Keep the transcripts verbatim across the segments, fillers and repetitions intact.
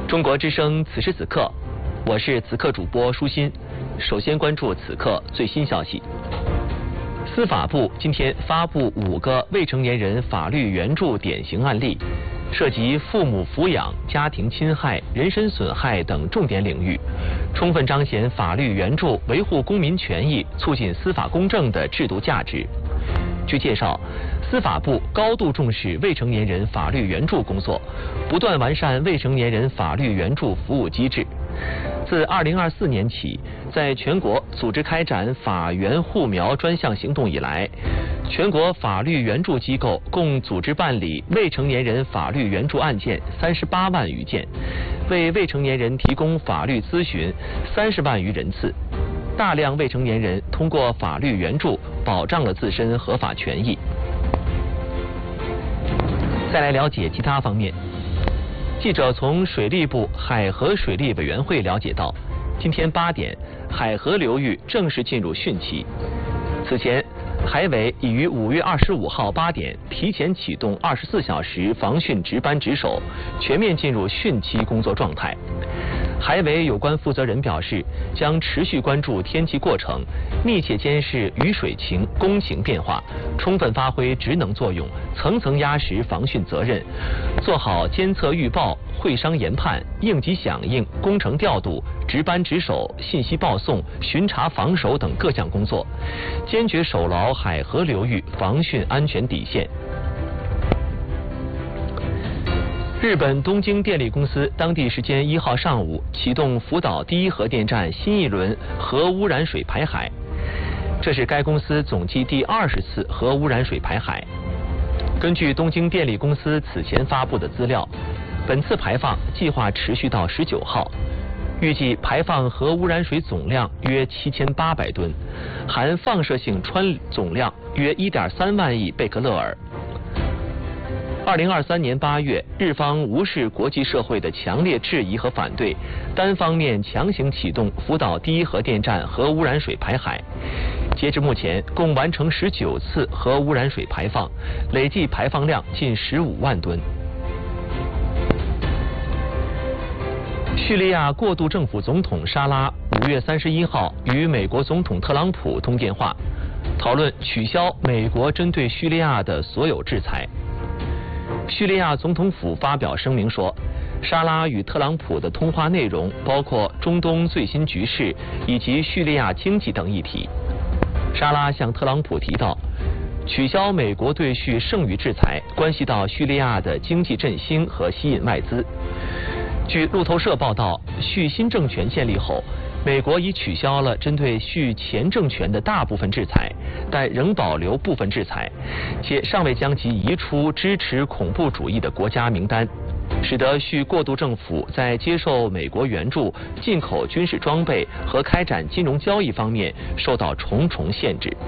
中国之声此时此刻，我是此刻主播舒心。首先关注此刻最新消息。司法部今天发布五个未成年人法律援助典型案例，涉及父母抚养、家庭侵害、人身损害等重点领域，充分彰显法律援助维护公民权益、促进司法公正的制度价值。据介绍，司法部高度重视未成年人法律援助工作，不断完善未成年人法律援助服务机制。自二零二四年起，在全国组织开展法援护苗专项行动以来，全国法律援助机构共组织办理未成年人法律援助案件三十八万余件，为未成年人提供法律咨询三十万余人次。大量未成年人通过法律援助保障了自身合法权益。再来了解其他方面。记者从水利部海河水利委员会了解到，今天八点，海河流域正式进入汛期。此前，海委已于五月二十五号八点提前启动二十四小时防汛值班值守，全面进入汛期工作状态。海委有关负责人表示，将持续关注天气过程，密切监视雨水情、工情变化，充分发挥职能作用，层层压实防汛责任，做好监测预报、会商研判、应急响应、工程调度、值班值守、信息报送、巡查防守等各项工作，坚决守牢海河流域防汛安全底线。日本东京电力公司当地时间一号上午启动福岛第一核电站新一轮核污染水排海，这是该公司总计第二十次核污染水排海。根据东京电力公司此前发布的资料，本次排放计划持续到十九号，预计排放核污染水总量约七千八百吨，含放射性氚总量约一点三万亿贝克勒尔。二零二三年八月，日方无视国际社会的强烈质疑和反对，单方面强行启动福岛第一核电站核污染水排海。截至目前，共完成十九次核污染水排放，累计排放量近十五万吨。叙利亚过渡政府总统沙拉五月三十一号与美国总统特朗普通电话，讨论取消美国针对叙利亚的所有制裁。叙利亚总统府发表声明说，沙拉与特朗普的通话内容包括中东最新局势以及叙利亚经济等议题。沙拉向特朗普提到，取消美国对叙剩余制裁关系到叙利亚的经济振兴和吸引外资。据路透社报道，叙新政权建立后，美国已取消了针对叙前政权的大部分制裁，但仍保留部分制裁，且尚未将其移出支持恐怖主义的国家名单，使得叙过渡政府在接受美国援助、进口军事装备和开展金融交易方面受到重重限制。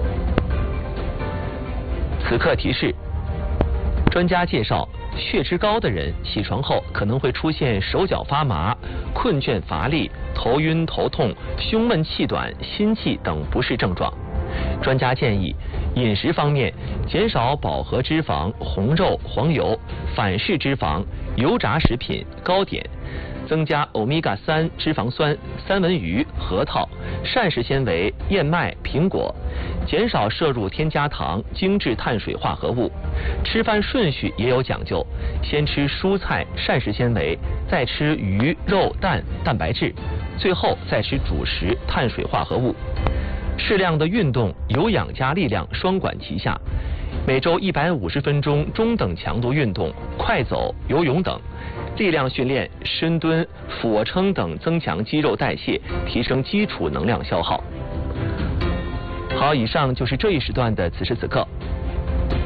此刻提示：专家介绍，血脂高的人起床后可能会出现手脚发麻、困倦乏力、头晕头痛、胸闷气短、心悸等不适症状。专家建议，饮食方面减少饱和脂肪、红肉、黄油、反式脂肪、油炸食品、糕点，增加欧米伽三脂肪酸、三文鱼、核桃、膳食纤维、燕麦、苹果，减少摄入添加糖、精致碳水化合物。吃饭顺序也有讲究，先吃蔬菜、膳食纤维，再吃鱼、肉、蛋、蛋白质，最后再吃主食、碳水化合物。适量的运动，有氧加力量双管齐下，每周一百五十分钟中等强度运动，快走、游泳等。力量训练、深蹲、俯卧撑等增强肌肉代谢，提升基础能量消耗。好，以上就是这一时段的此时此刻，